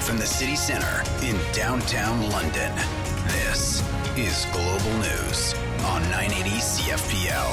from the city centre in downtown London, this is Global News on 980 CFPL.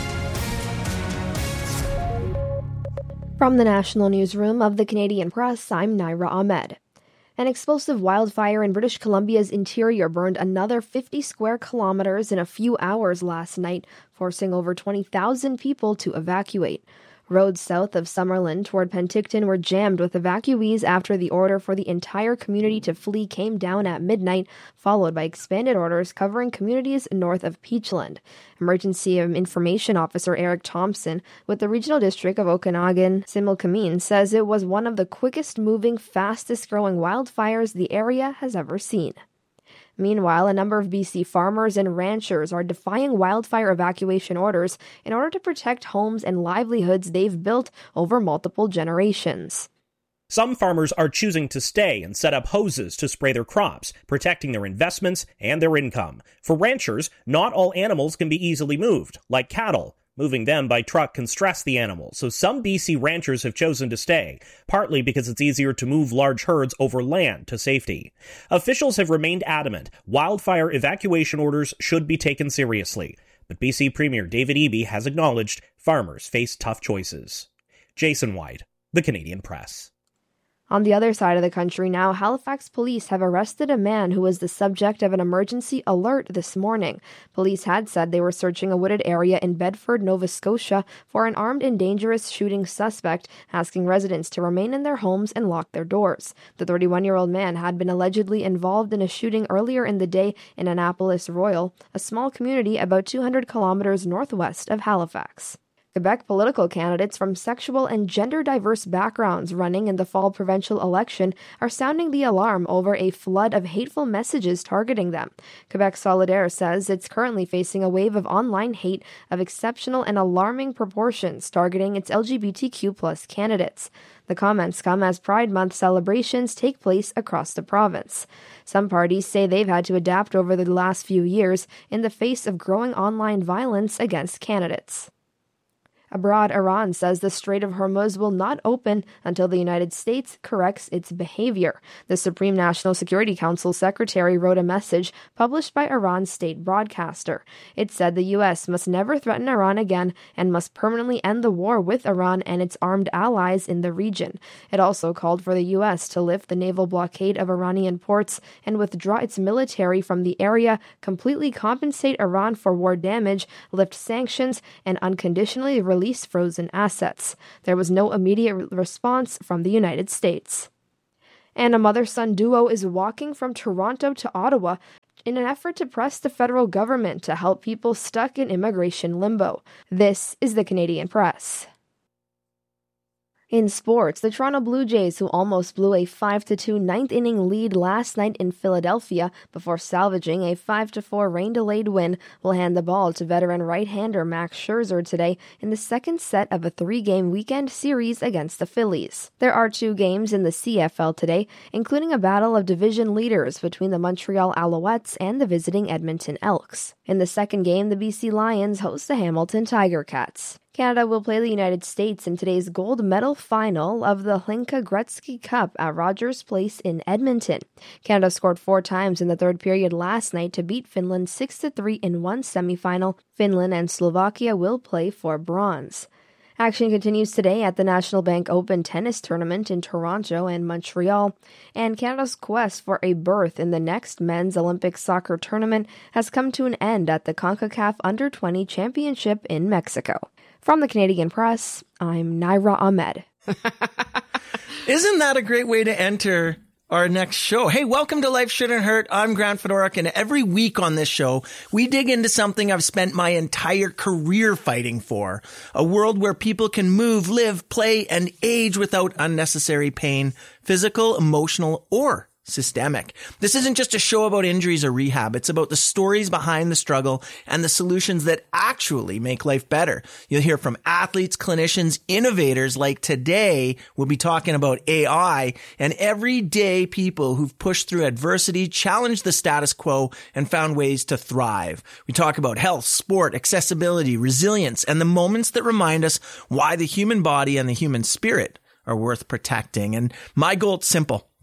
From the National Newsroom of the Canadian Press, I'm Naira Ahmed. An explosive wildfire in British Columbia's interior burned another 50 square kilometers in a few hours last night, forcing over 20,000 people to evacuate. Roads south of Summerlin toward Penticton were jammed with evacuees after the order for the entire community to flee came down at midnight, followed by expanded orders covering communities north of Peachland. Emergency Information Officer Eric Thompson with the Regional District of Okanagan-Similkameen says it was one of the quickest-moving, fastest-growing wildfires the area has ever seen. Meanwhile, a number of BC farmers and ranchers are defying wildfire evacuation orders in order to protect homes and livelihoods they've built over multiple generations. Some farmers are choosing to stay and set up hoses to spray their crops, protecting their investments and their income. For ranchers, not all animals can be easily moved, like cattle. Moving them by truck can stress the animals, so some BC ranchers have chosen to stay, partly because it's easier to move large herds over land to safety. Officials have remained adamant wildfire evacuation orders should be taken seriously, but BC Premier David Eby has acknowledged farmers face tough choices. Jason White, The Canadian Press. On the other side of the country now, Halifax police have arrested a man who was the subject of an emergency alert this morning. Police had said they were searching a wooded area in Bedford, Nova Scotia for an armed and dangerous shooting suspect, asking residents to remain in their homes and lock their doors. The 31-year-old man had been allegedly involved in a shooting earlier in the day in Annapolis Royal, a small community about 200 kilometers northwest of Halifax. Quebec political candidates from sexual and gender-diverse backgrounds running in the fall provincial election are sounding the alarm over a flood of hateful messages targeting them. Quebec Solidaire says it's currently facing a wave of online hate of exceptional and alarming proportions targeting its LGBTQ+ candidates. The comments come as Pride Month celebrations take place across the province. Some parties say they've had to adapt over the last few years in the face of growing online violence against candidates. Abroad, Iran says the Strait of Hormuz will not open until the United States corrects its behavior. The Supreme National Security Council secretary wrote a message published by Iran's state broadcaster. It said the U.S. must never threaten Iran again and must permanently end the war with Iran and its armed allies in the region. It also called for the U.S. to lift the naval blockade of Iranian ports and withdraw its military from the area, completely compensate Iran for war damage, lift sanctions, and unconditionally release frozen assets. There was no immediate response from the United States. And a mother-son duo is walking from Toronto to Ottawa in an effort to press the federal government to help people stuck in immigration limbo. This is the Canadian Press. In sports, the Toronto Blue Jays, who almost blew a 5-2 ninth-inning lead last night in Philadelphia before salvaging a 5-4 rain-delayed win, will hand the ball to veteran right-hander Max Scherzer today in the second set of a 3-game weekend series against the Phillies. There are 2 games in the CFL today, including a battle of division leaders between the Montreal Alouettes and the visiting Edmonton Elks. In the second game, the BC Lions host the Hamilton Tiger Cats. Canada will play the United States in today's gold medal final of the Hlinka Gretzky Cup at Rogers Place in Edmonton. Canada scored 4 times in the third period last night to beat Finland 6-3 in one semifinal. Finland and Slovakia will play for bronze. Action continues today at the National Bank Open tennis tournament in Toronto and Montreal, and Canada's quest for a berth in the next men's Olympic soccer tournament has come to an end at the CONCACAF Under-20 Championship in Mexico. From the Canadian Press, I'm Naira Ahmed. Isn't that a great way to enter our next show? Hey, welcome to Life Shouldn't Hurt. I'm Grant Fedoruk, and every week on this show, we dig into something I've spent my entire career fighting for. A world where people can move, live, play, and age without unnecessary pain, physical, emotional, or systemic. This isn't just a show about injuries or rehab. It's about the stories behind the struggle and the solutions that actually make life better. You'll hear from athletes, clinicians, innovators. Like today, we'll be talking about AI and everyday people who've pushed through adversity, challenged the status quo, and found ways to thrive. We talk about health, sport, accessibility, resilience, and the moments that remind us why the human body and the human spirit are worth protecting. And my goal is simple: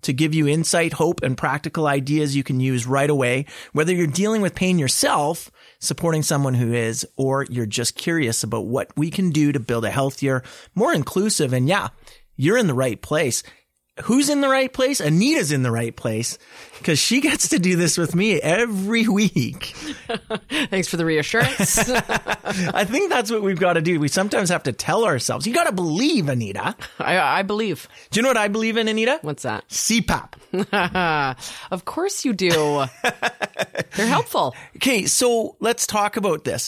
to give you insight, hope, and practical ideas you can use right away. Whether you're dealing with pain yourself, supporting someone who is, or you're just curious about what we can do to build a healthier, more inclusive, and yeah, you're in the right place. Who's in the right place? Anita's in the right place because she gets to do this with me every week. Thanks for the reassurance. I think that's what we've got to do. We sometimes have to tell ourselves, you got to believe, Anita. I believe. Do you know what I believe in, Anita? What's that? CPAP. Of course you do. They're helpful. Okay, so let's talk about this.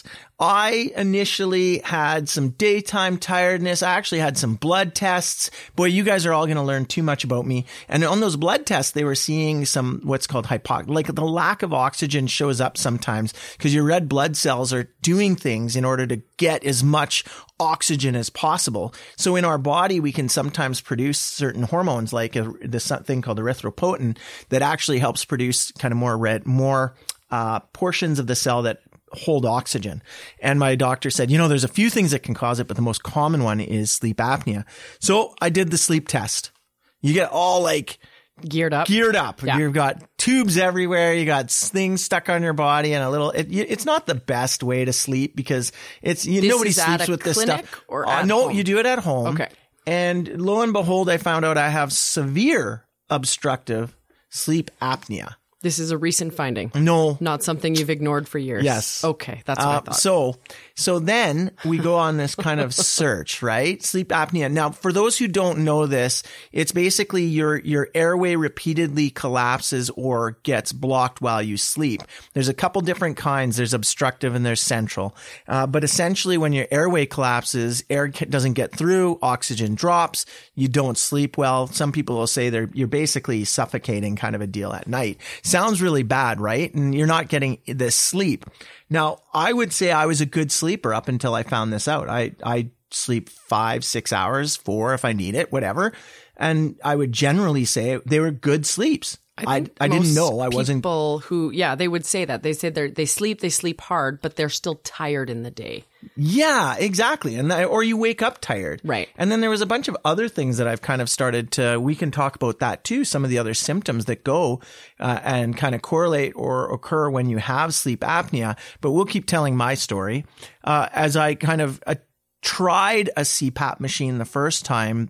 I initially had some daytime tiredness. I actually had some blood tests. Boy, you guys are all going to learn too much about me. And on those blood tests, they were seeing some what's called like the lack of oxygen shows up sometimes because your red blood cells are doing things in order to get as much oxygen as possible. So in our body, we can sometimes produce certain hormones like this thing called erythropoietin that actually helps produce kind of more portions of the cell that hold oxygen. And my doctor said, there's a few things that can cause it, but the most common one is sleep apnea. So I did the sleep test. You get all like geared up. Yeah. You've got tubes everywhere. You got things stuck on your body and it's not the best way to sleep because nobody sleeps with this stuff. Or at no, home? You do it at home. Okay. And lo and behold, I found out I have severe obstructive sleep apnea. This is a recent finding. No. Not something you've ignored for years. Yes. Okay. That's what I thought. So then we go on this kind of search, right? Sleep apnea. Now, for those who don't know this, it's basically your airway repeatedly collapses or gets blocked while you sleep. There's a couple different kinds. There's obstructive and there's central. But essentially when your airway collapses, air doesn't get through, oxygen drops, you don't sleep well. Some people will say you're basically suffocating kind of a deal at night. Sounds really bad, right? And you're not getting this sleep. Now, I would say I was a good sleeper up until I found this out. I sleep 5-6 hours, 4 if I need it, whatever. And I would generally say they were good sleeps. I didn't know I wasn't. People who, they would say that. They say they sleep hard, but they're still tired in the day. Yeah, exactly. Or you wake up tired. Right. And then there was a bunch of other things that I've kind of started to, we can talk about that too. Some of the other symptoms that go and kind of correlate or occur when you have sleep apnea. But we'll keep telling my story. As I kind of tried a CPAP machine the first time,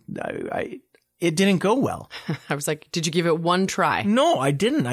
it didn't go well. I was like, did you give it one try? No, I didn't.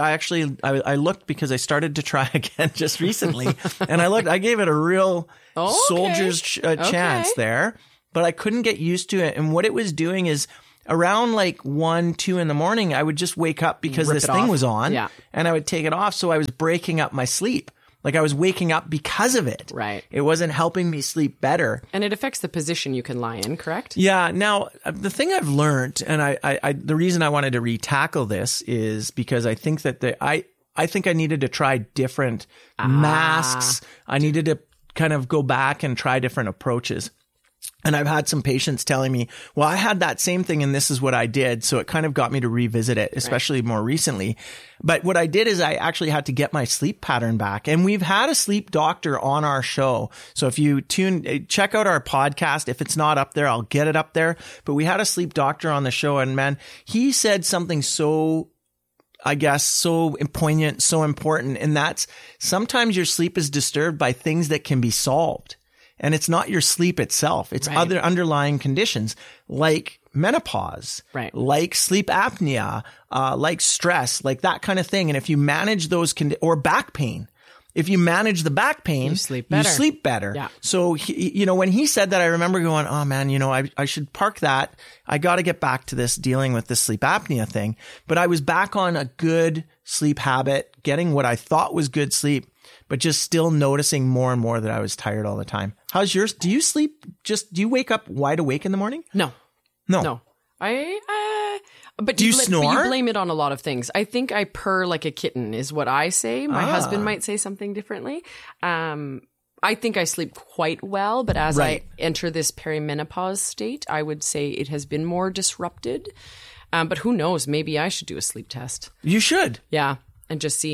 I looked because I started to try again just recently and I gave it a real soldier's chance there, but I couldn't get used to it. And what it was doing is around like 1-2 in the morning, I would just wake up because this thing was on and I would take it off. So I was breaking up my sleep. Like I was waking up because of it. Right. It wasn't helping me sleep better. And it affects the position you can lie in, correct? Yeah. Now, the thing I've learned, and the reason I wanted to re-tackle this is because I think that I think I needed to try different masks. I needed to kind of go back and try different approaches. And I've had some patients telling me, well, I had that same thing and this is what I did. So it kind of got me to revisit it, especially more recently. But what I did is I actually had to get my sleep pattern back. And we've had a sleep doctor on our show. So if you check out our podcast, if it's not up there, I'll get it up there. But we had a sleep doctor on the show and man, he said something so poignant, so important. And that's sometimes your sleep is disturbed by things that can be solved. And it's not your sleep itself. It's other underlying conditions like menopause, like sleep apnea, like stress, like that kind of thing. And if you manage those or back pain, if you manage the back pain, you sleep better. Yeah. So, when he said that, I remember going, oh man, I should park that. I got to get back to this dealing with this sleep apnea thing. But I was back on a good sleep habit, getting what I thought was good sleep, but just still noticing more and more that I was tired all the time. How's yours? Do you wake up wide awake in the morning? No. But do you snore? But you blame it on a lot of things. I think I purr like a kitten is what I say. My husband might say something differently. I think I sleep quite well, but as I enter this perimenopause state, I would say it has been more disrupted. But who knows? Maybe I should do a sleep test. You should. Yeah. And just see.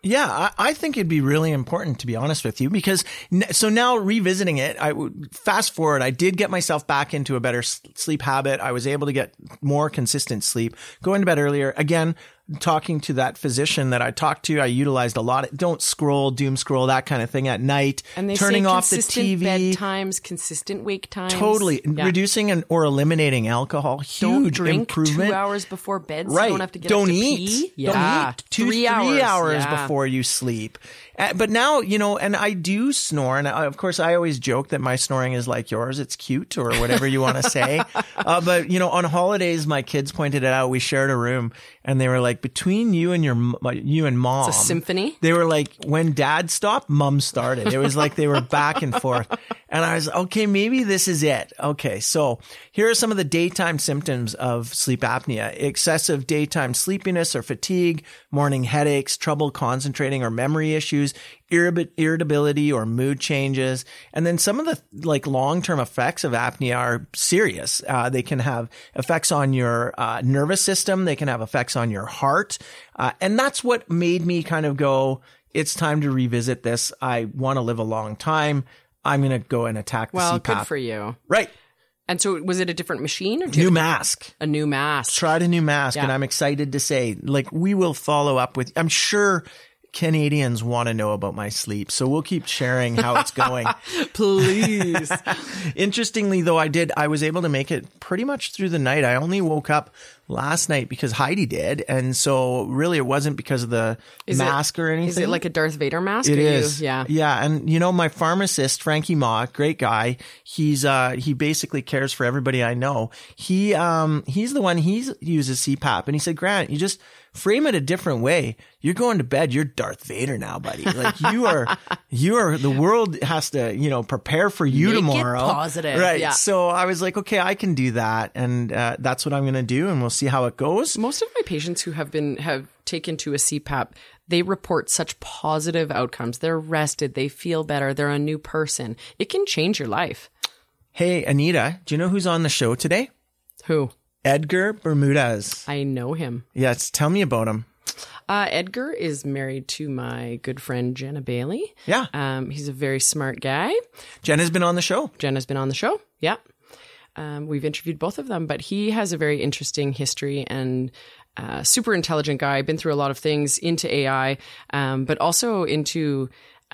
Yeah, I think it'd be really important, to be honest with you, because so now revisiting it, fast forward, I did get myself back into a better sleep habit. I was able to get more consistent sleep, going to bed earlier. Again, talking to that physician that I talked to, I utilized a lot. Don't scroll, doom scroll, that kind of thing at night. And they turning say off the consistent TV. bedtimes, consistent wake times. Totally. Yeah. Reducing or eliminating alcohol. Huge Don't drink improvement. 2 hours before bed so Right. you don't have to get Don't up to eat. pee. Don't Yeah. eat. 3 3 hours Yeah. before you sleep. But now, and I do snore. And of course, I always joke that my snoring is like yours. It's cute or whatever you want to say. But, on holidays, my kids pointed it out. We shared a room and they were like, between you and you and mom. It's a symphony. They were like, when dad stopped, mom started. It was like they were back and forth. And I was, okay, maybe this is it. Okay. So here are some of the daytime symptoms of sleep apnea: excessive daytime sleepiness or fatigue, morning headaches, trouble concentrating or memory issues, irritability or mood changes. And then some of the long-term effects of apnea are serious. They can have effects on your nervous system. They can have effects on your heart. And that's what made me kind of go, it's time to revisit this. I want to live a long time. I'm going to go and attack the CPAP. Well, good for you. Right. And so was it a different machine? Or New mask. A new mask. Tried a new mask. Yeah. And I'm excited to say, we will follow up with, I'm sure Canadians want to know about my sleep. So we'll keep sharing how it's going. Please. Interestingly, though, I was able to make it pretty much through the night. I only woke up last night because Heidi did. And so really it wasn't because of the mask or anything. Is it like a Darth Vader mask? It is. Yeah. Yeah. And my pharmacist, Frankie Ma, great guy. He basically cares for everybody I know. He's the one, he uses CPAP, and he said, Grant, you just frame it a different way. You're going to bed. You're Darth Vader now, buddy. Like you are, the world has to, prepare for you Make tomorrow. It positive. Right. Yeah. So I was like, okay, I can do that. And, that's what I'm going to do. And we'll see how it goes. Most of my patients who have taken to a CPAP, they report such positive outcomes. They're rested. They feel better. They're a new person. It can change your life. Hey, Anita, do you know who's on the show today? Who? Edgar Bermudez. I know him. Yes. Tell me about him. Edgar is married to my good friend, Jenna Bailey. Yeah. He's a very smart guy. Jenna's been on the show. Jenna's been on the show. Yeah. We've interviewed both of them, but he has a very interesting history and super intelligent guy. Been through a lot of things into AI, but also into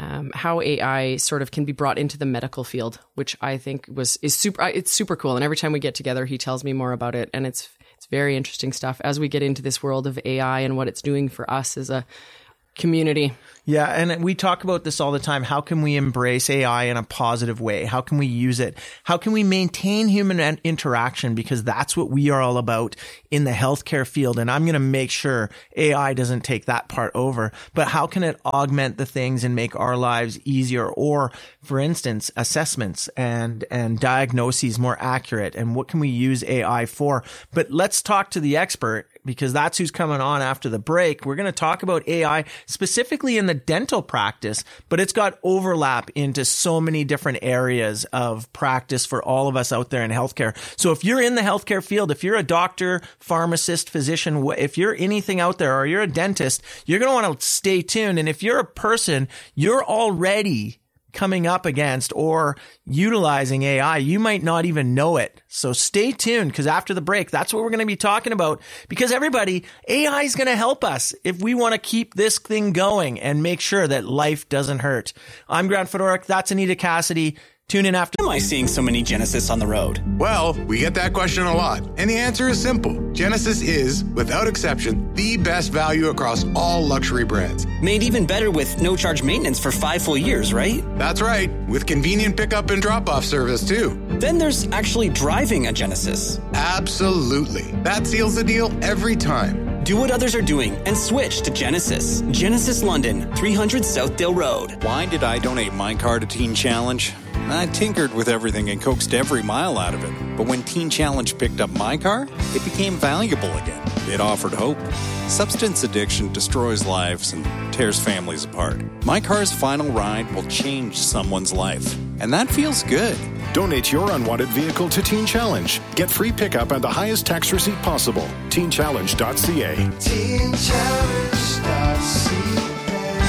how AI sort of can be brought into the medical field, which I think is super cool. And every time we get together, he tells me more about it, and it's very interesting stuff as we get into this world of AI and what it's doing for us as a community. Yeah. And we talk about this all the time. How can we embrace AI in a positive way? How can we use it? How can we maintain human interaction? Because that's what we are all about in the healthcare field. And I'm going to make sure AI doesn't take that part over. But how can it augment the things and make our lives easier? Or, for instance, assessments and diagnoses more accurate? And what can we use AI for? But let's talk to the expert, because that's who's coming on after the break. We're going to talk about AI specifically in the dental practice, but it's got overlap into so many different areas of practice for all of us out there in healthcare. So if you're in the healthcare field, if you're a doctor, pharmacist, physician, if you're anything out there, or you're a dentist, you're going to want to stay tuned. And if you're a person, you're already coming up against or utilizing AI, you might not even know it. So stay tuned, because after the break, that's what we're going to be talking about. Because everybody, AI is going to help us if we want to keep this thing going and make sure that life doesn't hurt. I'm Grant Fedoruk. That's Anita Cassidy. Tune in after. Why am I seeing so many Genesis on the road? Well, we get that question a lot. And the answer is simple. Genesis is, without exception, the best value across all luxury brands. Made even better with no-charge maintenance for 5 full years, right? That's right. With convenient pickup and drop-off service, too. Then there's actually driving a Genesis. Absolutely. That seals the deal every time. Do what others are doing and switch to Genesis. Genesis London, 300 Southdale Road. Why did I donate my car to Teen Challenge? I tinkered with everything and coaxed every mile out of it. But when Teen Challenge picked up my car, it became valuable again. It offered hope. Substance addiction destroys lives and tears families apart. My car's final ride will change someone's life. And that feels good. Donate your unwanted vehicle to Teen Challenge. Get free pickup and the highest tax receipt possible. TeenChallenge.ca. TeenChallenge.ca.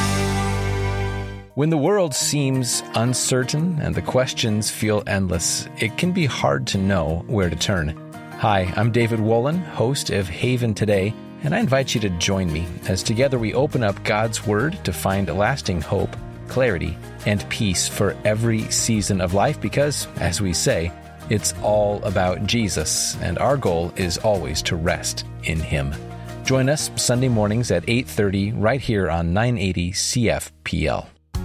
When the world seems uncertain and the questions feel endless, it can be hard to know where to turn. Hi, I'm David Wolin, host of Haven Today, and I invite you to join me as together we open up God's Word to find lasting hope, clarity, and peace for every season of life because, as we say, it's all about Jesus, and our goal is always to rest in Him. Join us Sunday mornings at 8:30 right here on 980 CFPL.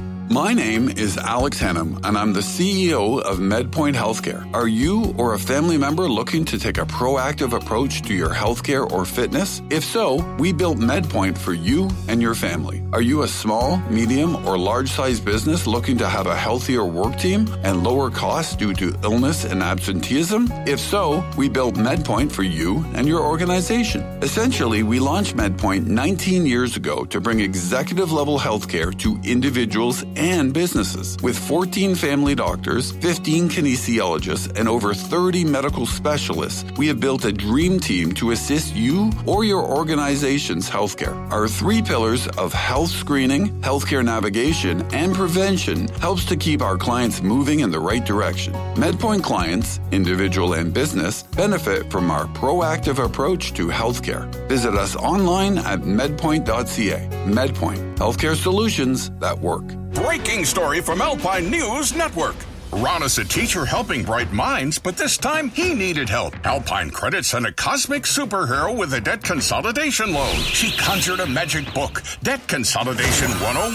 My name is Alex Hennam, and I'm the CEO of MedPoint Healthcare. Are you or a family member looking to take a proactive approach to your healthcare or fitness? If so, we built MedPoint for you and your family. Are you a small, medium, or large-sized business looking to have a healthier work team and lower costs due to illness and absenteeism? If so, we built MedPoint for you and your organization. Essentially, we launched MedPoint 19 years ago to bring executive-level healthcare to individuals and businesses. With 14 family doctors, 15 kinesiologists, and over 30 medical specialists, we have built a dream team to assist you or your organization's healthcare. Our 3 pillars of health screening, healthcare navigation, and prevention helps to keep our clients moving in the right direction. MedPoint clients, individual and business, benefit from our proactive approach to healthcare. Visit us online at medpoint.ca. MedPoint, healthcare solutions that work. Breaking story from Alpine News Network. Ron is a teacher helping bright minds, but this time he needed help. Alpine Credit sent a cosmic superhero with a debt consolidation loan. She conjured a magic book, Debt Consolidation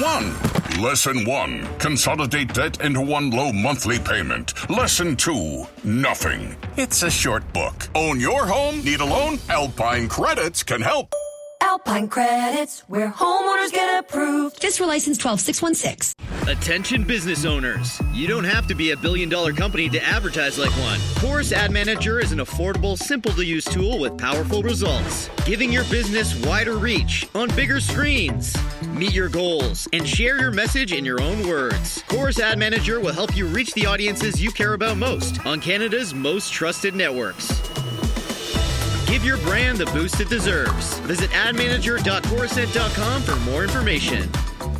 101. Lesson 1, consolidate debt into one low monthly payment. Lesson 2, nothing. It's a short book. Own your home? Need a loan? Alpine Credits can help. Alpine Credits, where homeowners get approved. Just for license 12616. Attention business owners. You don't have to be a billion-dollar company to advertise like one. Chorus Ad Manager is an affordable, simple-to-use tool with powerful results, giving your business wider reach on bigger screens. Meet your goals and share your message in your own words. Chorus Ad Manager will help you reach the audiences you care about most on Canada's most trusted networks. Give your brand the boost it deserves. Visit admanager.chorused.com for more information.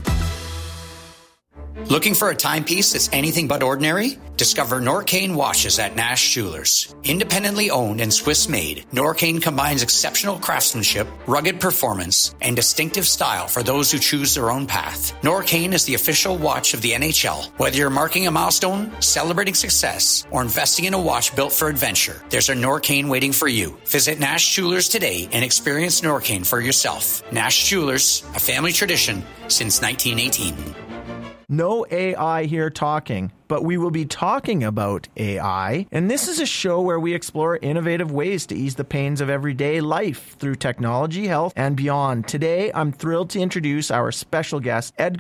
Looking for a timepiece that's anything but ordinary? Discover Norcane watches at Nash Jewelers. Independently owned and Swiss-made, Norcane combines exceptional craftsmanship, rugged performance, and distinctive style for those who choose their own path. Norcane is the official watch of the NHL. Whether you're marking a milestone, celebrating success, or investing in a watch built for adventure, there's a Norcane waiting for you. Visit Nash Jewelers today and experience Norcane for yourself. Nash Jewelers, a family tradition since 1918. No AI here talking, but we will be talking about AI. And this is a show where we explore innovative ways to ease the pains of everyday life through technology, health, and beyond. Today, I'm thrilled to introduce our special guest, Edgar